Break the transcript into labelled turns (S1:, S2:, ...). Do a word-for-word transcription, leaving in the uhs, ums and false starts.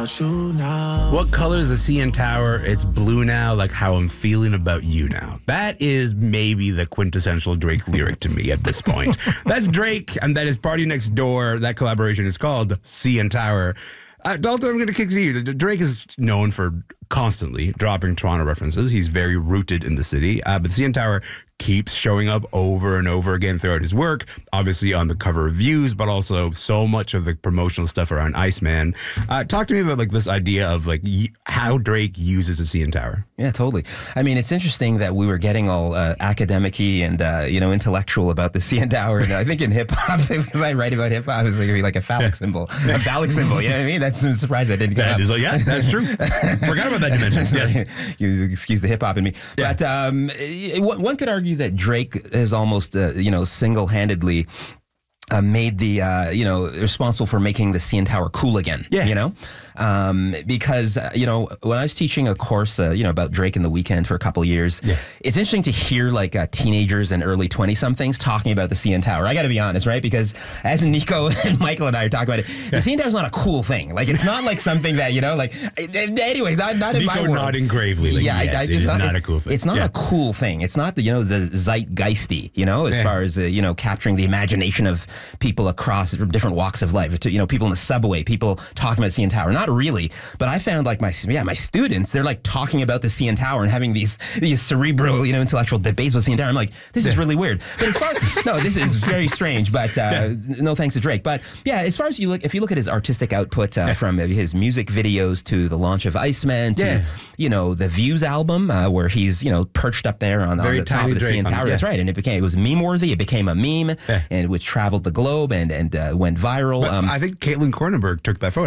S1: about you now.
S2: What color is the C N Tower? It's blue now, like how I'm feeling about you now. That is maybe the quintessential Drake lyric to me at this point. That's Drake, and that is Party Next Door. That collaboration is called C N Tower. Uh, Dalton, I'm going to kick it to you. Drake is known for constantly dropping Toronto references. He's very rooted in the city. Uh, but C N Tower keeps showing up over and over again throughout his work, obviously on the cover of Views, but also so much of the promotional stuff around Iceman. Uh, talk to me about like this idea of like y- how Drake uses the C N Tower.
S3: Yeah, totally. I mean, it's interesting that we were getting all uh, academic-y and, uh, you know, intellectual about the C N Tower. And I think in hip-hop, because I write about hip-hop, it was like, like a phallic symbol. A phallic symbol, you know what I mean? That's I'm surprised I didn't get
S2: That
S3: up.
S2: is like, yeah, that's true. Forgot about that dimension. Yes.
S3: You excuse the hip-hop in me.
S2: Yeah.
S3: But um, one could argue that Drake has almost, uh, you know, single-handedly Uh, made the, uh, you know, responsible for making the C N Tower cool again,
S2: yeah.
S3: you know? Um, because, uh, you know, when I was teaching a course, uh, you know, about Drake and the Weeknd for a couple of years,
S2: yeah.
S3: it's interesting to hear like uh, teenagers and early twenty-somethings talking about the C N Tower. I got to be honest, right? Because as Nico and Michael and I are talking about it, yeah. the C N Tower is not a cool thing. Like, it's not like something that, you know, like, anyways, not, not in
S2: Nico
S3: my world.
S2: nodding gravely. Like,
S3: yeah,
S2: yes,
S3: I, I,
S2: it is
S3: not,
S2: not a cool thing.
S3: It's not
S2: yeah.
S3: a cool thing. It's not the, you know, the zeitgeisty, you know, as
S2: yeah.
S3: far as, uh, you know, capturing the imagination of people across different walks of life. To, you know, people in the subway, people talking about the C N Tower. Not really, but I found like my, yeah, my students, they're like talking about the C N Tower and having these, these cerebral, you know, intellectual debates with C N Tower. I'm like, this yeah. is really weird. But as far as, no, this is very strange, but uh, yeah. no thanks to Drake. But yeah, as far as you look, if you look at his artistic output uh, yeah. from his music videos to the launch of Iceman to, yeah. you know, the Views album uh, where he's, you know, perched up there on, on the top of the Drake C N Tower. Yeah. That's right. And it became, it was meme worthy. It became a meme yeah. and which traveled the globe and, and uh, went viral.
S2: Um, I think Caitlin Cornenberg took that photo.